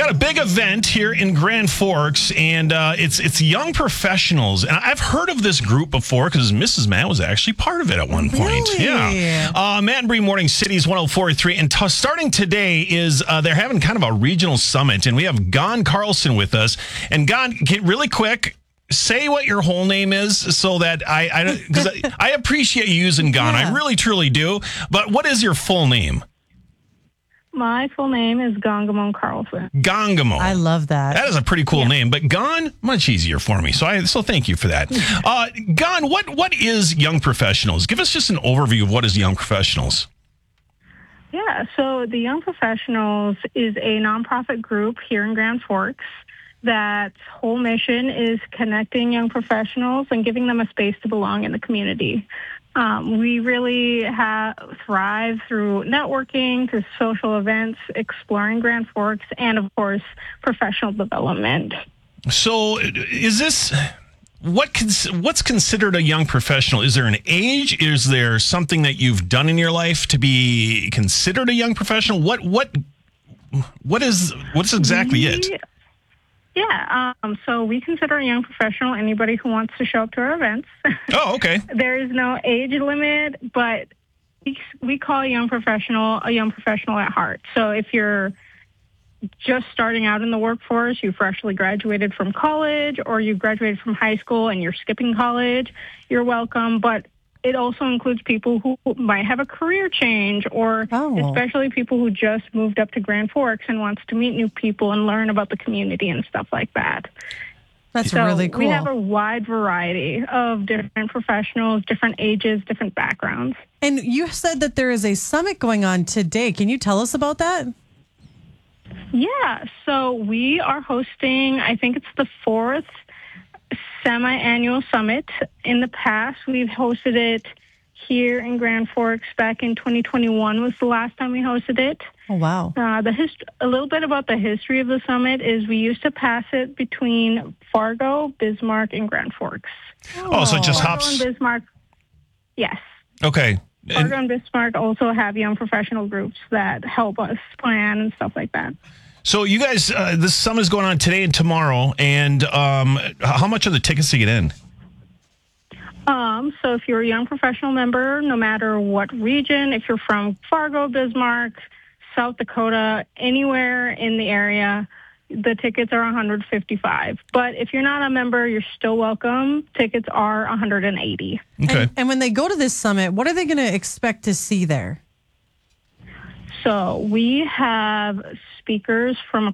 got a big event here in Grand Forks, and it's young professionals. And I've heard of this group before because Mrs. Matt was actually part of it at one point. Really? Yeah. Matt and Bree Morning Cities 104.3. And starting today is they're having kind of a regional summit, and we have Gon Carlson with us. And Gon, get really quick. Say what your whole name is so that I appreciate you using Gon. Yeah. I really, truly do. But what is your full name? My full name is Gangamon Carlson. Gangamon. I love that. That is a pretty cool name, but Gon, much easier for me. So thank you for that. Gon, what is Young Professionals? Give us just an overview of what is Young Professionals. Yeah, so the Young Professionals is a nonprofit group here in Grand Forks that whole mission is connecting young professionals and giving them a space to belong in the community. We really thrive through networking, through social events, exploring Grand Forks, and, of course, professional development. So is this... What's considered a young professional? Is there an age? Is there something that you've done in your life to be considered a young professional? What's exactly it? Yeah, so we consider a young professional anybody who wants to show up to our events. Oh, okay. There is no age limit, but we call a young professional at heart. So if you're just starting out in the workforce, you freshly graduated from college, or you graduated from high school and you're skipping college, you're welcome. But it also includes people who might have a career change, or especially people who just moved up to Grand Forks and wants to meet new people and learn about the community and stuff like that. That's really cool. We have a wide variety of different professionals, different ages, different backgrounds. And you said that there is a summit going on today. Can you tell us about that? Yeah, so we are hosting, I think it's the 4th semi-annual summit. In the past, we've hosted it here in Grand Forks. Back in 2021 was the last time we hosted it. Oh, wow. A little bit about the history of the summit is we used to pass it between Fargo, Bismarck, and Grand Forks. Oh, so it just Fargo hops? and Bismarck, yes. Okay. Fargo and Bismarck also have young professional groups that help us plan and stuff like that. So you guys, this summit is going on today and tomorrow, and how much are the tickets to get in? So if you're a young professional member, no matter what region, if you're from Fargo, Bismarck, South Dakota, anywhere in the area, the tickets are $155. But if you're not a member, you're still welcome. Tickets are $180. Okay. And when they go to this summit, what are they going to expect to see there? So we have speakers from